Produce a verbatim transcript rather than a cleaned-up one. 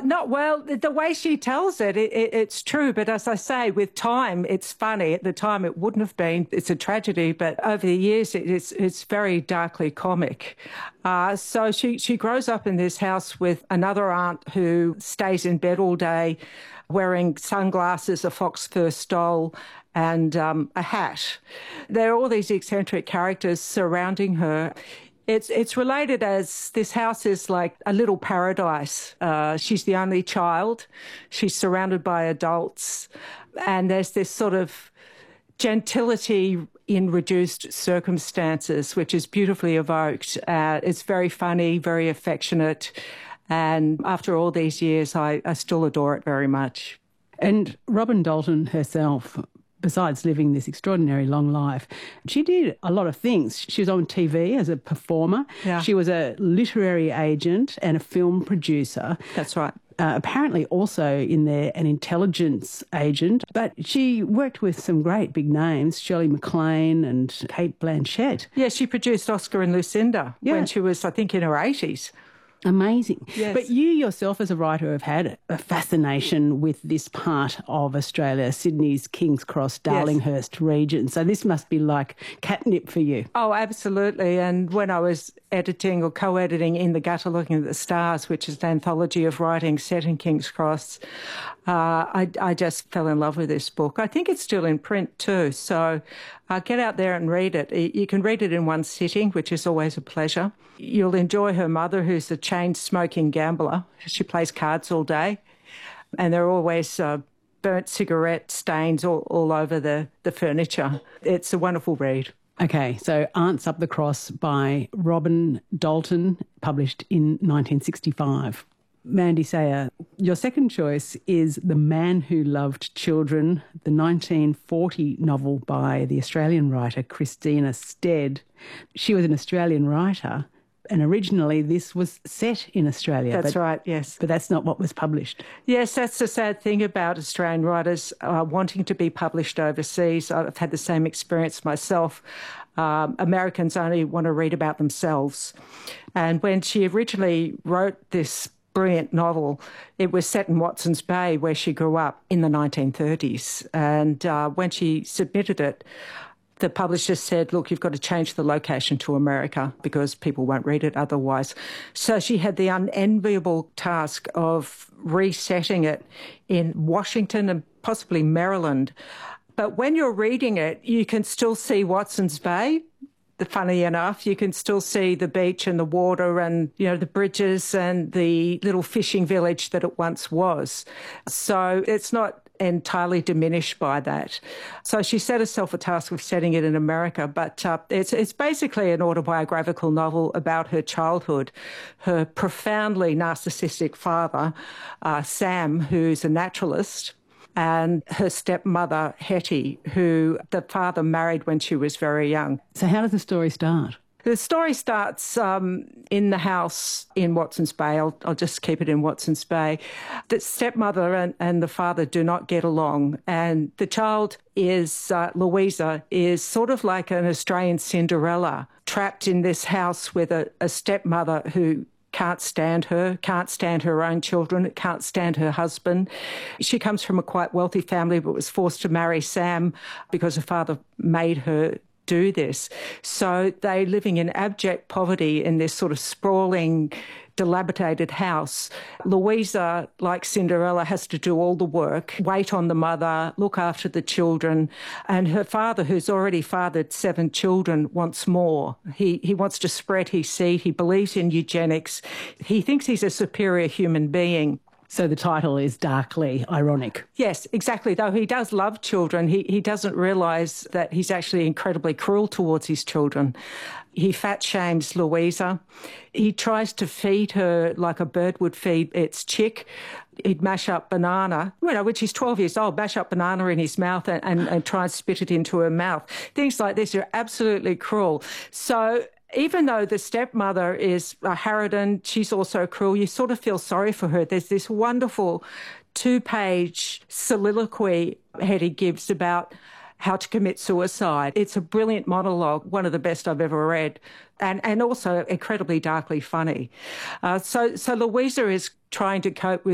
not well. The way she tells it, it, it, it's true. But as I say, with time, it's funny. At the time, it wouldn't have been. It's a tragedy. But over the years, it, it's it's very darkly comic. Uh, so she she grows up in this house with another aunt who stays in bed all day, wearing sunglasses, a fox fur stole, and um, a hat. There are all these eccentric characters surrounding her. It's it's related as this house is like a little paradise. Uh, she's the only child. She's surrounded by adults. And there's this sort of gentility in reduced circumstances, which is beautifully evoked. Uh, it's very funny, very affectionate. And after all these years, I, I still adore it very much. And Robin Dalton herself, besides living this extraordinary long life, she did a lot of things. She was on T V as a performer. Yeah. She was a literary agent and a film producer. That's right. Uh, apparently also in there an intelligence agent. But she worked with some great big names, Shirley MacLaine and Kate Blanchett. Yeah, she produced Oscar and Lucinda yeah. when she was, I think, in her eighties. Amazing. Yes. But you yourself as a writer have had a fascination with this part of Australia, Sydney's King's Cross, Darlinghurst yes. region. So this must be like catnip for you. Oh, absolutely. And when I was editing or co-editing In the Gutter Looking at the Stars, which is an anthology of writing set in King's Cross, uh, I, I just fell in love with this book. I think it's still in print too. So uh, get out there and read it. You can read it in one sitting, which is always a pleasure. You'll enjoy her mother, who's a chain-smoking gambler. She plays cards all day. And there are always uh, burnt cigarette stains all, all over the, the furniture. It's a wonderful read. Okay, so Aunts Up the Cross by Robin Dalton, published in nineteen sixty-five. Mandy Sayer, your second choice is The Man Who Loved Children, the nineteen forty novel by the Australian writer Christina Stead. She was an Australian writer, and originally this was set in Australia. That's but, right, yes. But that's not what was published. Yes, that's the sad thing about Australian writers uh, wanting to be published overseas. I've had the same experience myself. Um, Americans only want to read about themselves. And when she originally wrote this brilliant novel, it was set in Watson's Bay, where she grew up in the nineteen thirties. And uh, when she submitted it, the publisher said, look, you've got to change the location to America because people won't read it otherwise. So she had the unenviable task of resetting it in Washington and possibly Maryland. But when you're reading it, you can still see Watson's Bay. Funny enough, you can still see the beach and the water and, you know, the bridges and the little fishing village that it once was. So it's not entirely diminished by that. So she set herself a task of setting it in America, but uh, it's it's basically an autobiographical novel about her childhood. Her profoundly narcissistic father, uh, Sam, who's a naturalist, and her stepmother, Hetty, who the father married when she was very young. So how does the story start? The story starts um, in the house in Watson's Bay. I'll, I'll just keep it in Watson's Bay. The stepmother and, and the father do not get along, and the child is, uh, Louisa, is sort of like an Australian Cinderella, trapped in this house with a, a stepmother who can't stand her, can't stand her own children, can't stand her husband. She comes from a quite wealthy family but was forced to marry Sam because her father made her do this. So they're living in abject poverty in this sort of sprawling, dilapidated house. Louisa, like Cinderella, has to do all the work, wait on the mother, look after the children, and her father, who's already fathered seven children, wants more. He he wants to spread his seed. He believes in eugenics. He thinks he's a superior human being. So the title is darkly ironic. Yes, exactly. Though he does love children, he, he doesn't realise that he's actually incredibly cruel towards his children. He fat shames Louisa. He tries to feed her like a bird would feed its chick. He'd mash up banana, you know, which he's twelve years old, mash up banana in his mouth and, and, and try and spit it into her mouth. Things like this are absolutely cruel. So even though the stepmother is a harridan, she's also cruel, you sort of feel sorry for her. There's this wonderful two-page soliloquy Hetty gives about how to commit suicide. It's a brilliant monologue, one of the best I've ever read, and, and also incredibly darkly funny. Uh, so, so Louisa is trying to cope with